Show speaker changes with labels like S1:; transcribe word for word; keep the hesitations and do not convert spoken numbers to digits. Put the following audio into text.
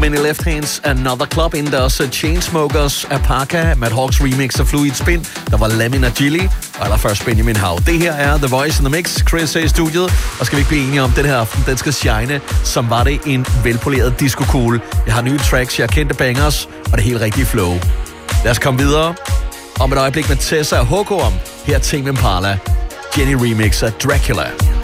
S1: Many Left Hands, Another Club, inden der også Chainsmokers, Apaka, Matt Hawks remix af Fluid Spin, der var Lamin og Gilly, og allerførst Benjamin Hav. Det her er The Voice in the Mix, Chris er i studiet, og skal vi ikke blive enige om, den her aften, den skal shine, som var det en velpoleret disco-cool. Jeg har nye tracks, jeg kendte bangers, og det helt rigtige flow. Lad os komme videre. Om et øjeblik med Tessa og H K om, her Tame Impala, Jenny remix af Dracula.